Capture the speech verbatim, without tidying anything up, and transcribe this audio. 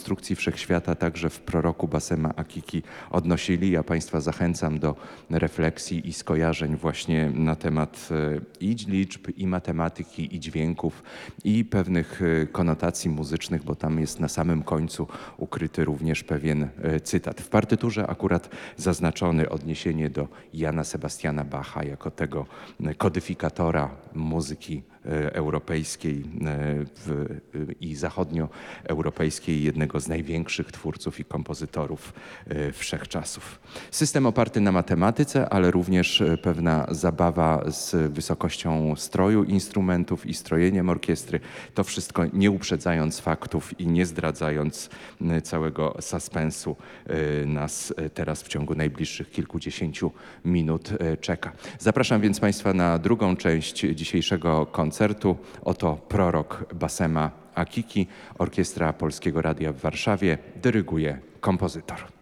konstrukcji wszechświata także w proroku Basema Akiki odnosili. Ja Państwa zachęcam do refleksji i skojarzeń właśnie na temat i liczb, i matematyki, i dźwięków, i pewnych konotacji muzycznych, bo tam jest na samym końcu ukryty również pewien cytat. W partyturze akurat zaznaczony odniesienie do Jana Sebastiana Bacha jako tego kodyfikatora muzyki europejskiej w, i zachodnioeuropejskiej, jednego z największych twórców i kompozytorów wszechczasów. System oparty na matematyce, ale również pewna zabawa z wysokością stroju instrumentów i strojeniem orkiestry. To wszystko nie uprzedzając faktów i nie zdradzając całego suspensu nas teraz w ciągu najbliższych kilkudziesięciu minut czeka. Zapraszam więc Państwa na drugą część dzisiejszego koncertu. Oto prorok Basema Akiki. Orkiestra Polskiego Radia w Warszawie. Dyryguje kompozytor.